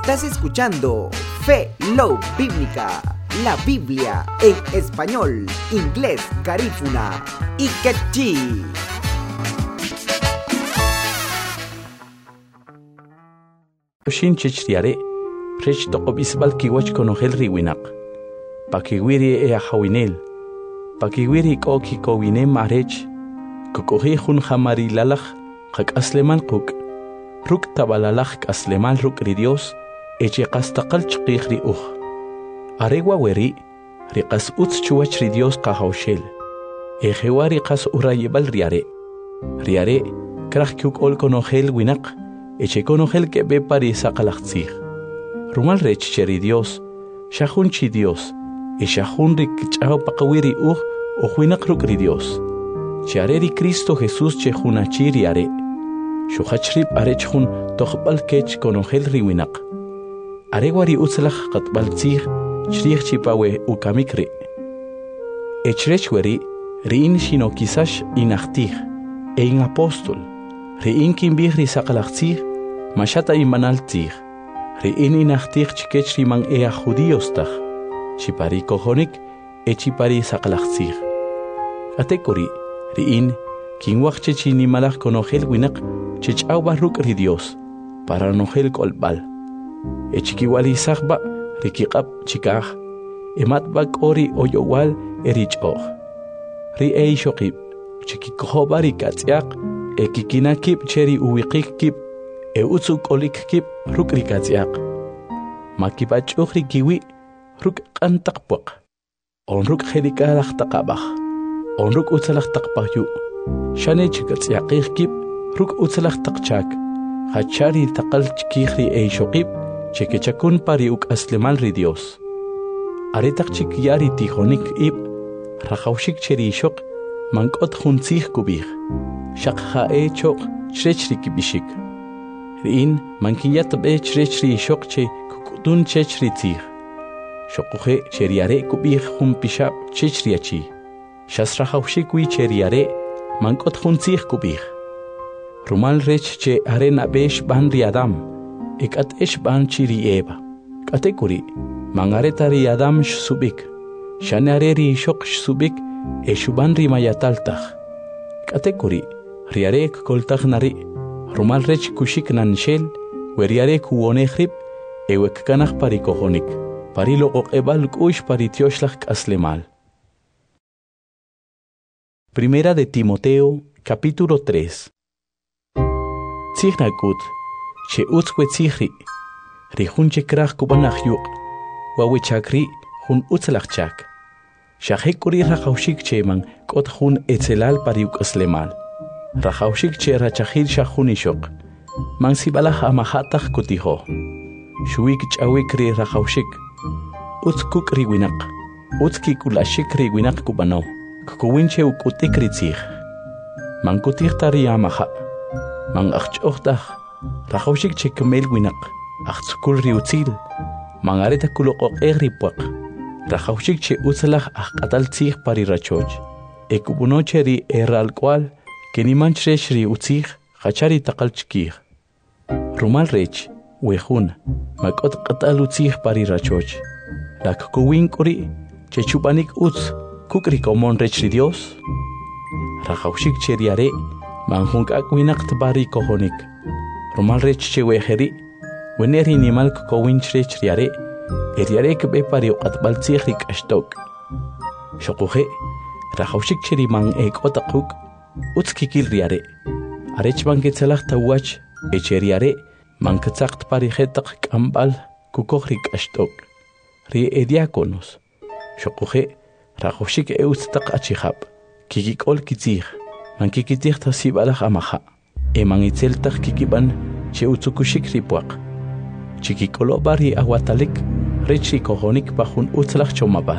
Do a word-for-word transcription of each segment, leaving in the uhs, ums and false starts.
Estás escuchando Fe Love Bíblica, la Biblia en español, inglés, garífuna y quechí. Shin chichriare, prech toqob isbal kiwach konogel riwinak. Pakiwiri e ahawinel. Pakiwiri ko kikowine marech. Kukohi hun hamari lalach, kak asleman kuk. Ruk tabalalach asleman ruk ridios, eche kastakal chqih ri uch. Aregwa weri, riqas uts chuach ridios kahawshel. Ejewa riqas urayebal riare. Riare, krach kuk ol konogel winak. Eche konogel que be pari saqalaqtzig. Rumal rech cheri Dios, shahun chi Dios, e shahun rik chao paqawiri uj o huinaq rukri Dios. Chareri Cristo Jesús che hunachiri are. Shuhachrib are chun toqbal kech konogel riwinaq. Are wari utzlaq qatbal tzig, chrih chipawe ukamikri. Echrech weri, riin shino kisash inachtig, e in apostol. Riin kimbih ri saqalaqtzig, mashata imanal tzig. Riin inachtig chikech riman ea judíos taj. Chipari kohonik, e chipari saqalaqtzig. Atekori, riin, kinwaq chechini malach konogel winak, chechau barruk ri Dios, para nogel kolbal. E chikiwali saqba, rikiqab chikaj, ematbak ori oyowal erich og. Ri ei shokib, chikikohobari katziaq, e kikinakib cheri uwiqik kib, e utsuk olik kib ruk rikaziaq. Makibach ukhri kiwi, ruk qantaqpuq. On ruk khedikalaq taqabaq. On ruk utsalaq taqpaqyu. Shane chikaziaqih kib, ruk utsalaq taqchak. Hachari taqal chikihri e shoqib, chekechakun pari uk aslemal ri Dios. Aretaq chik yari tijonik ib, rajawshik cheri shoq, mankot huntzih kubih. Shaqha e choq chrechri kibishik. Riin mankiyat be chrechri shokche kukudun chechri tzig. Shokuhe cheriare kubih hum pishab chechriachi. Shasrahawshikwi cheriare mankot huntzig kubih. Rumal rech che arena besh ban riadam. Ekat esh ban chiri eba. Katekuri mangareta riadam shsubik. Shanare ri shok shsubik eshuban rimayataltach. Katekuri riarek koltag nari, rumal rech kushik nanshel, weriarek uonehrib, ewek kanach pari kohonik, pari lo oqebal kush pari tioshlach aslemal. Primera de Timoteo, capítulo tres. Tzignakut, che utzwe tzigri, rihun che krach kubanach yuk, wawe chakri, hun utzlachchak. Shahekuri rajawshik cheman kot hun etzelal pariuk aslemal. Rajawshik che rachahil shahun ishok. Man sibalach amahatach kutiho. Shuik chawik ri rajawshik. Utskuk riwinak. Utski kulashik riwinak kubano. Kukuwinche ukutik ritzig. Man kutik tari amaha. Man achchochtach. Rajawshik che kumel winak. Achtzukul riutzil. Man areta kulokok egripuak. Rajawshik che utzalach aqatal tzig pari rachoch. E kubunoche ri erral cual, que ni manchresh ri utzig, hachari taqal chkig. Rumal rech, wehun, makot qatal utzig pari rachoch. Lak kuwinkuri, che chupanik utz, kukri komon rech ri Dios. Rajawshik che riare, manhunk akwinak tbari kohonik. Rumal rech che weheri, weneri nimal kukowinch riare, Eriarek be pari qatbal tzigrik ashtok. Shokuhe, rajawshik cheri man ek otakuk, utskikil riare. Arech man ketzelach tawach, echeriare, man ketzakt pari hetak kambal, kukohrik ashtok. Ri ediakonos. Shokuhe, rajawshik e utstak achihab. Kikikol kitzig, man kikitig tasibalach amaha. E man itzeltak kikiban, che utsukushik ripuak. Chikikolo bari aguatalik, rechi kohonik bahun utzlach chomabal.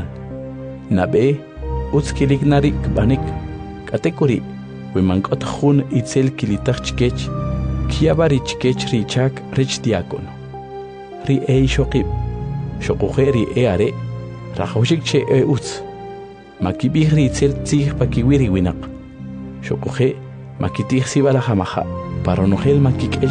Nabe, utzkilik narik banik, katekuri, wimankot hun itzel kilitach chikech, kiabari chikech richak rich diakono. Ri ei shokib, shokuhe ri e are, rajawshik che e utz. Makibih ri itzel tzig pakiwiri winak. Shokuhe, makitih sibala hamaha, paronogel makik